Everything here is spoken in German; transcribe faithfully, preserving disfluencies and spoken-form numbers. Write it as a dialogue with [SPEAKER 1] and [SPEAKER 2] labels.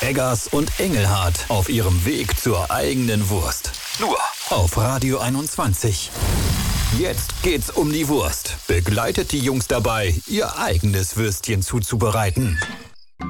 [SPEAKER 1] Eggers und Engelhardt auf ihrem Weg zur eigenen Wurst. Nur auf Radio einundzwanzig. Jetzt geht's um die Wurst. Begleitet die Jungs dabei, ihr eigenes Würstchen zuzubereiten.